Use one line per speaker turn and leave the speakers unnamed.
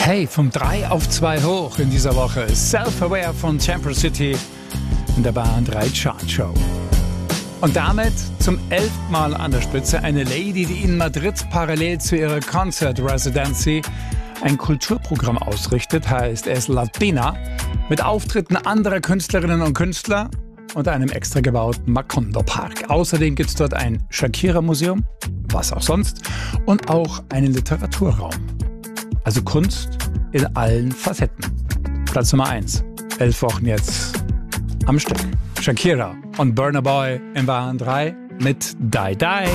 Hey, vom 3 auf 2 hoch in dieser Woche. Self-Aware von Temper City in der Bayern 3 Chart Show. Und damit zum 11. Mal an der Spitze eine Lady, die in Madrid parallel zu ihrer Concert Residency ein Kulturprogramm ausrichtet, heißt es Latina, mit Auftritten anderer Künstlerinnen und Künstler und einem extra gebauten Macondo Park. Außerdem gibt es dort ein Shakira-Museum, was auch sonst, und auch einen Literaturraum. Also Kunst in allen Facetten. Platz Nummer 1. 11 Wochen jetzt am Stück. Shakira und Burna Boy in Bayern 3 mit Die Die.